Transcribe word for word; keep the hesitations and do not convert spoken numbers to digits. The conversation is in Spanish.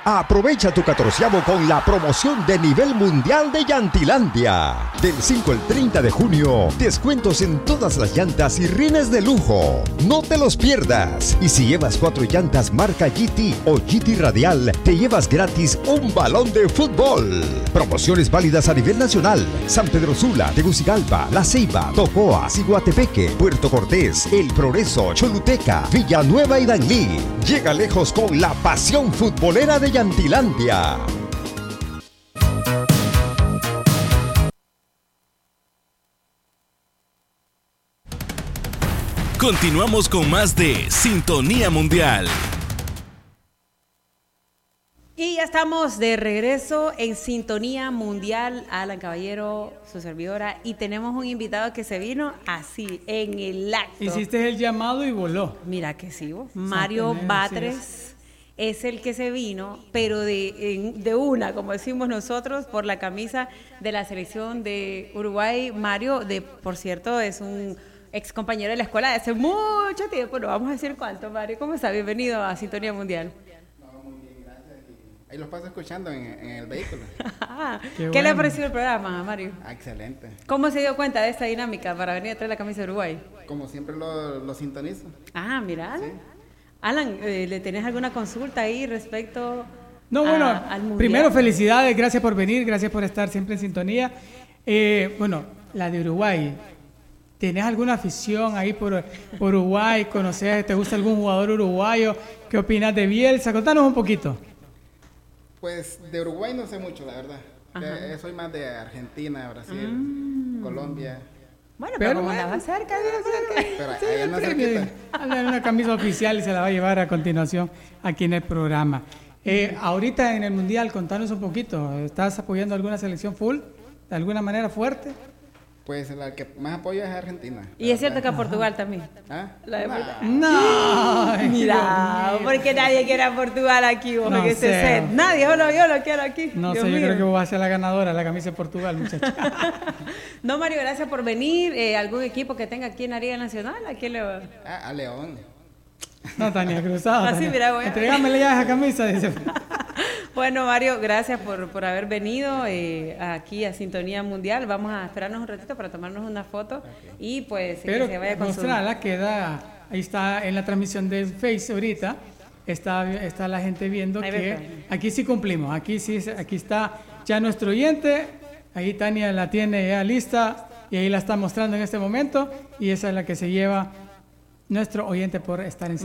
Aprovecha tu catorceavo con la promoción de nivel mundial de Llantilandia. Del cinco al treinta de junio, descuentos en todas las llantas y rines de lujo. No te los pierdas. Y si llevas cuatro llantas marca G T o G T Radial, te llevas gratis un balón de fútbol. Promociones válidas a nivel nacional. San Pedro Sula, Tegucigalpa, La Ceiba, Tocoa, Ciguatepeque, Puerto Cortés, El Progreso, Choluteca, Villanueva y Danlí. Llega lejos con la pasión futbolera de Llantilandia. Continuamos con más de Sintonía Mundial. Y ya estamos de regreso en Sintonía Mundial. Alan Caballero, su servidora, y tenemos un invitado que se vino así, en el acto. Hiciste el llamado y voló. Mira que sí, vos. Mario Batres es el que se vino, pero de, de una, como decimos nosotros, por la camisa de la selección de Uruguay. Mario, de por cierto, es un ex compañero de la escuela de hace mucho tiempo, no vamos a decir cuánto. Mario, ¿cómo está? Bienvenido a Sintonía Mundial. No, muy bien, gracias. Ahí los paso escuchando en, en el vehículo. ¿Qué, ¿Qué bueno. le ha parecido el programa, Mario? Ah, excelente. ¿Cómo se dio cuenta de esta dinámica para venir a traer la camisa de Uruguay? Como siempre lo, lo sintonizo. Ah, mira. Sí. Alan, eh, ¿le tenés alguna consulta ahí respecto no, bueno, a, al mundial? Primero, felicidades, gracias por venir, gracias por estar siempre en sintonía. Eh, bueno, la de Uruguay, ¿tenés alguna afición ahí por, por Uruguay? ¿Conoces, te gusta algún jugador uruguayo? ¿Qué opinas de Bielsa? Contanos un poquito. Pues de Uruguay no sé mucho, la verdad. Eh, soy más de Argentina, Brasil, mm. Colombia. Bueno, pero, pero como andaba cerca, cerca. Pero allá no cerquita. Hay una camisa oficial y se la va a llevar a continuación aquí en el programa. Eh, ahorita en el Mundial, contanos un poquito. ¿Estás apoyando alguna selección full? ¿De alguna manera fuerte? Pues la que más apoyo es Argentina. Y es cierto que a Portugal Ajá. también. ¿Ah? La de no. no. Mira, porque nadie quiere a Portugal aquí. Vos, no que sé. se nadie, solo yo lo quiero aquí. No Dios sé, mío. yo creo que vos vas a ser la ganadora, la camisa de Portugal, muchachos. No, Mario, gracias por venir. Eh, ¿Algún equipo que tenga aquí en la Liga Nacional? ¿A quién le va? Ah, a León. No, Tania Cruzado. Así, Tania. mira, voy a... Entregámele ya esa camisa, dice. Bueno, Mario, gracias por, por haber venido eh, aquí a Sintonía Mundial. Vamos a esperarnos un ratito para tomarnos una foto okay. y pues Pero que se vaya con su... mostrarla, queda, ahí está en la transmisión de Face ahorita, está, está la gente viendo ahí que aquí sí cumplimos, aquí sí, aquí está ya nuestro oyente, ahí Tania la tiene ya lista y ahí la está mostrando en este momento y esa es la que se lleva nuestro oyente por estar en